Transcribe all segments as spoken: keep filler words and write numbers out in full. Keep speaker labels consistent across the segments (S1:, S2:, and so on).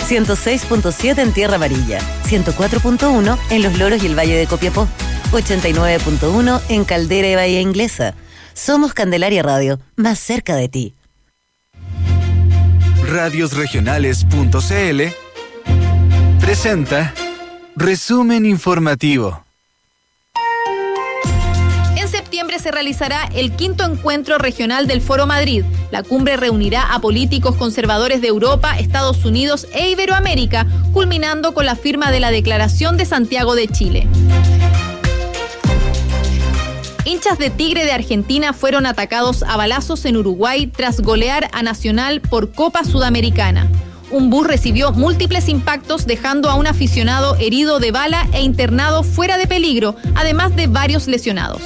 S1: ciento seis punto siete en Tierra Amarilla, ciento cuatro punto uno en Los Loros y el Valle de Copiapó, ochenta y nueve punto uno en Caldera y Bahía Inglesa. Somos Candelaria Radio, más cerca de ti.
S2: Radiosregionales punto c l presenta Resumen Informativo.
S3: En septiembre se realizará el quinto encuentro regional del Foro Madrid. La cumbre reunirá a políticos conservadores de Europa, Estados Unidos e Iberoamérica, culminando con la firma de la Declaración de Santiago de Chile. Hinchas de Tigre de Argentina fueron atacados a balazos en Uruguay tras golear a Nacional por Copa Sudamericana. Un bus recibió múltiples impactos, dejando a un aficionado herido de bala e internado fuera de peligro, además de varios lesionados.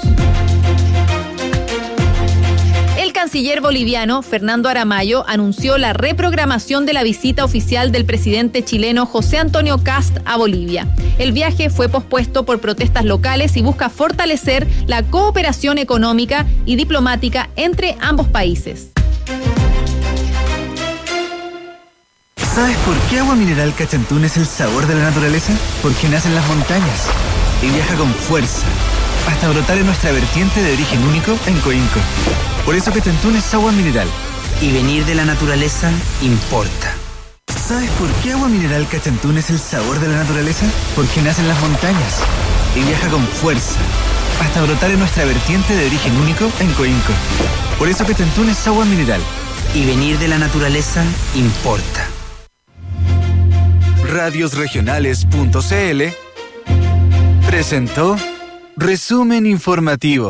S3: El canciller boliviano, Fernando Aramayo, anunció la reprogramación de la visita oficial del presidente chileno José Antonio Kast a Bolivia. El viaje fue pospuesto por protestas locales y busca fortalecer la cooperación económica y diplomática entre ambos países.
S4: ¿Sabes por qué Agua Mineral Cachantún es el sabor de la naturaleza? Porque nace en las montañas y viaja con fuerza hasta brotar en nuestra vertiente de origen único en Coinco. Por eso Cachantún es agua mineral.
S5: Y venir de la naturaleza importa.
S4: ¿Sabes por qué Agua Mineral Cachantún es el sabor de la naturaleza? Porque nace en las montañas y viaja con fuerza hasta brotar en nuestra vertiente de origen único en Coinco. Por eso Cachantún es agua mineral.
S5: Y venir de la naturaleza importa.
S2: Radiosregionales punto c l presentó Resumen Informativo.